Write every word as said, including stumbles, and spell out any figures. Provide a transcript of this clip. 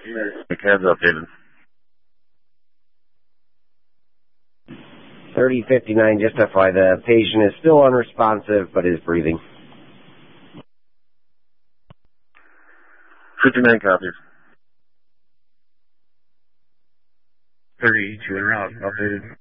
The CAD's updated. thirty fifty-nine, just F Y I, the patient is still unresponsive, but is breathing. fifty-nine copies. thirty-two and out, updated.